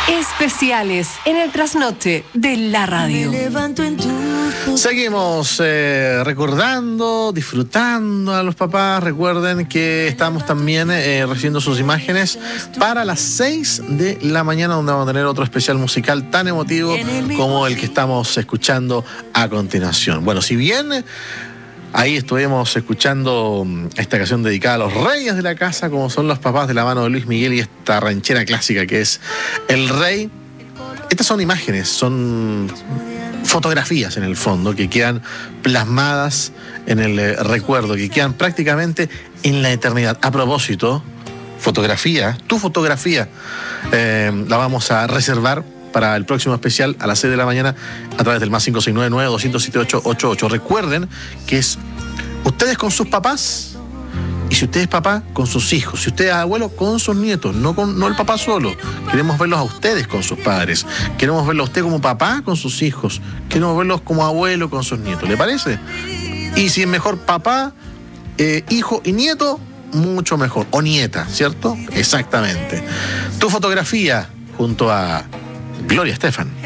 Especiales en el trasnoche de la radio. Seguimos recordando, disfrutando a los papás. Recuerden que estamos también recibiendo sus imágenes para las 6 de la mañana, donde vamos a tener otro especial musical tan emotivo como el que estamos escuchando a continuación. Bueno, si bien ahí estuvimos escuchando esta canción dedicada a los reyes de la casa, como son los papás, de la mano de Luis Miguel, y esta ranchera clásica que es El Rey. Estas son imágenes, son fotografías en el fondo que quedan plasmadas en el recuerdo, que quedan prácticamente en la eternidad. A propósito, fotografía, tu fotografía, la vamos a reservar para el próximo especial a las 6 de la mañana a través del más 569-200-7888. Recuerden que es ustedes con sus papás, y si usted es papá, con sus hijos. Si usted es abuelo, con sus nietos, no el papá solo. Queremos verlos a ustedes con sus padres. Queremos verlo a usted como papá con sus hijos. Queremos verlos como abuelo con sus nietos. ¿Le parece? Y si es mejor papá, hijo y nieto, mucho mejor. O nieta, ¿cierto? Exactamente. Tu fotografía junto a Gloria Estefan.